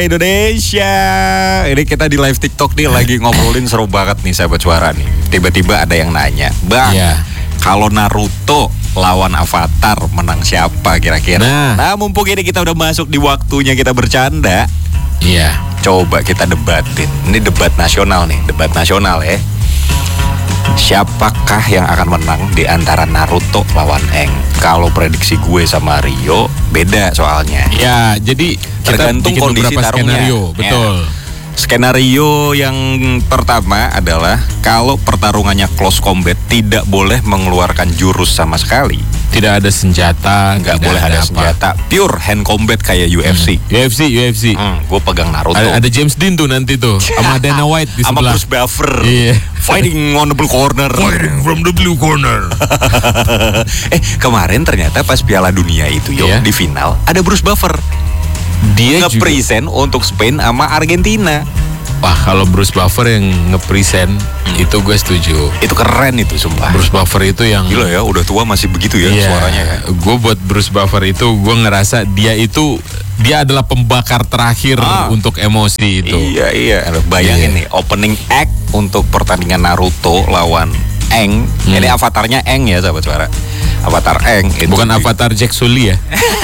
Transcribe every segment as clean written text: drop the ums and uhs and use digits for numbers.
Indonesia. Ini kita di live TikTok nih lagi ngobrolin seru banget nih sahabat suara nih. Tiba-tiba ada yang nanya, Bang, kalau Naruto lawan Avatar menang siapa kira-kira? Nah, mumpung ini kita udah masuk di waktunya kita bercanda. Iya. Coba kita debatin. Ini debat nasional nih, debat nasional ya. Siapakah yang akan menang di antara Naruto lawan Aang? Kalau prediksi gue sama Rio beda soalnya. Ya, jadi tergantung kita kondisi taruhnya. Skenario, betul. Ya. Skenario yang pertama adalah kalau pertarungannya close combat, tidak boleh mengeluarkan jurus sama sekali. Tidak ada senjata, nggak boleh ada senjata. Pure hand combat kayak UFC. UFC. Gue pegang Naruto. Ada James Dean tuh nanti tuh, sama Dana White di sebelah. Sama Bruce Buffer. Iya. Fighting on the blue corner. Fighting from the blue corner. Kemarin ternyata pas Piala Dunia itu di final ada Bruce Buffer. Dia nge-present untuk Spain sama Argentina. Wah, kalau Bruce Buffer yang nge-present itu gue setuju. Itu keren itu sumpah. Bruce Buffer itu yang gila ya, udah tua masih begitu ya suaranya ya. Gue buat Bruce Buffer itu gue ngerasa dia adalah pembakar terakhir untuk emosi itu. Iya. Bayangin nih opening act untuk pertandingan Naruto lawan Aang. Ini avatarnya Aang ya sahabat suara. Avatar Aang itu bukan avatar Jack Sully ya.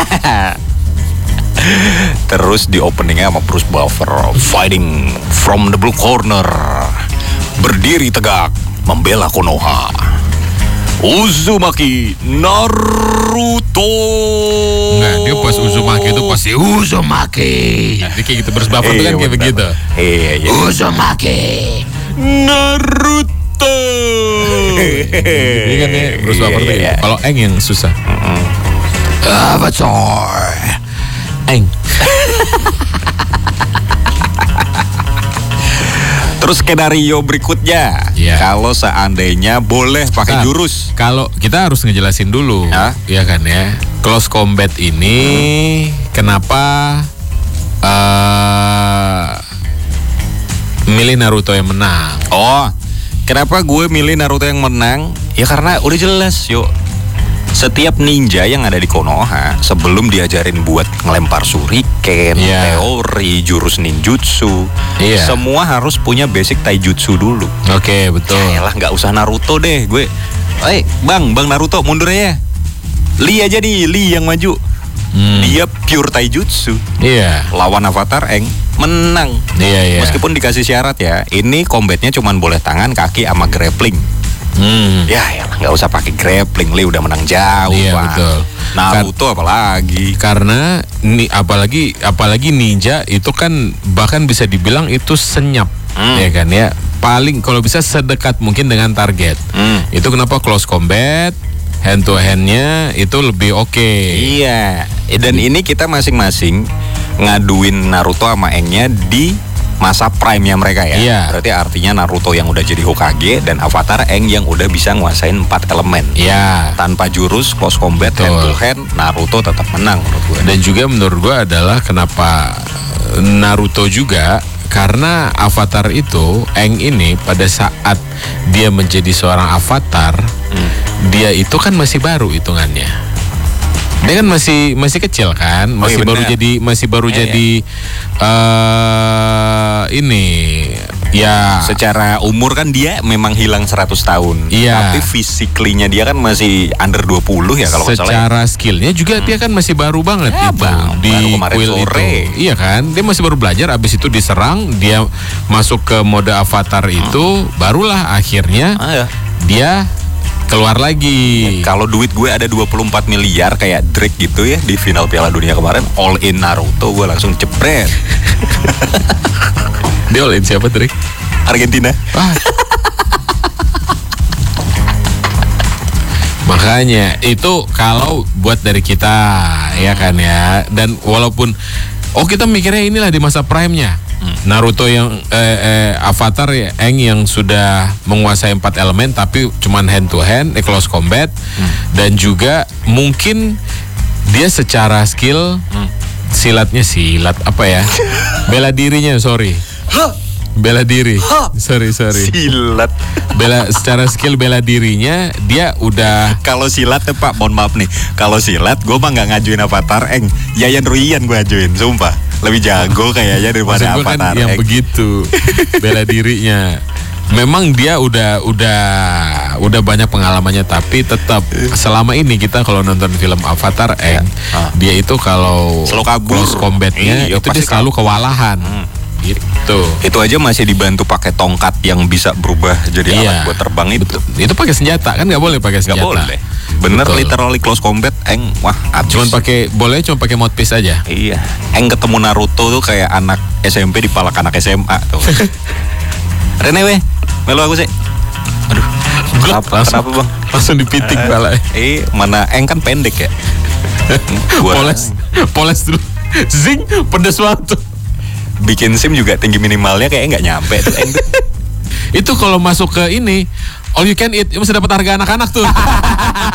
Terus di openingnya sama Bruce Buffer, fighting from the blue corner, berdiri tegak membela Konoha, Uzumaki Naruto. Enggak, dia pas Uzumaki itu pasti Uzumaki. Jadi kayak gitu, Bruce Buffer itu kan kayak begitu. Iya. Uzumaki Naruto. Ini kan ya Bruce Buffer tuh. Kalau Aang yang susah. Avatar Aang. Terus skenario berikutnya, kalau seandainya boleh pakai jurus. Kalau kita harus ngejelasin dulu, ya kan ya. Close combat ini kenapa milih Naruto yang menang? Oh, kenapa gue milih Naruto yang menang? Ya karena udah jelas, setiap ninja yang ada di Konoha sebelum diajarin buat ngelempar shuriken, teori, jurus ninjutsu, semua harus punya basic taijutsu dulu. Oke, betul. Yaelah, nggak usah Naruto deh, gue. Bang Naruto mundur aja. Lee aja nih, Lee yang maju. Dia pure taijutsu. Lawan Avatar Aang menang. Meskipun dikasih syarat ya, ini combatnya cuman boleh tangan, kaki, sama grappling. Ya nggak usah pakai grappling, Lee udah menang jauh. Betul. Naruto apalagi. Karena apalagi ninja itu kan bahkan bisa dibilang itu senyap, ya kan ya. Paling kalau bisa sedekat mungkin dengan target. Itu kenapa close combat, hand to handnya itu lebih oke. Iya. Dan ini kita masing-masing ngaduin Naruto sama Aang-nya di masa prime-nya mereka ya. Berarti artinya Naruto yang udah jadi Hokage dan Avatar Aang yang udah bisa nguasain 4 elemen. Tanpa jurus, close combat, hand to hand, Naruto tetap menang menurut gue. Dan juga menurut gue adalah kenapa Naruto juga, karena Avatar itu, Aang ini pada saat dia menjadi seorang Avatar, dia itu kan masih baru hitungannya. Dia kan masih kecil kan, masih baru jadi ini ya. Secara umur kan dia memang hilang 100 tahun. Tapi physically-nya dia kan masih under 20 ya kalau nggak salah. Secara skillnya juga dia kan masih baru banget itu di Quill itu. Iya kan, dia masih baru belajar. Abis itu diserang, dia masuk ke mode Avatar itu, barulah akhirnya dia keluar lagi. Kalau duit gue ada 24 miliar kayak Drake gitu ya di final Piala Dunia kemarin, all in Naruto, gue langsung jebret. Dia all in siapa, Drake? Argentina. Makanya itu kalau buat dari kita ya kan ya. Dan walaupun kita mikirnya inilah di masa prime-nya Naruto yang Avatar ya, Aang yang sudah menguasai 4 elemen tapi cuman hand to hand, close combat, dan juga mungkin dia secara skill silat apa ya? Bela dirinya, bela diri. Sorry. Silat. Secara skill bela dirinya dia udah. Kalau silat tuh Pak, mohon maaf nih. Kalau silat gue mah nggak ngajuin Avatar Aang, Yayan Ruhian gue ajuin, sumpah. lebih jago kayaknya daripada Maksud gua kan Avatar yang X. begitu bela dirinya. Memang dia udah banyak pengalamannya, tapi tetap selama ini kita kalau nonton film Avatar dia itu kalau selalu kabur. close combatnya itu dia selalu kewalahan. Gitu. Itu aja masih dibantu pakai tongkat yang bisa berubah jadi alat buat terbang itu. Itu pakai senjata kan, nggak boleh pakai senjata. Nggak boleh. Bener, betul. literally close combat, wah abis. Cuma pakai mouthpiece aja. Iya, ketemu Naruto tuh kayak anak SMP dipalak anak SMA tuh. Rene weh, melu aku sih. Aduh, kenapa bang? Langsung dipiting pala. Mana kan pendek ya. Poles dulu. Zing, pedes banget tuh. Bikin SIM juga tinggi minimalnya kayak nggak nyampe tuh. Itu kalau masuk ke ini all you can eat mesti dapat harga anak-anak tuh.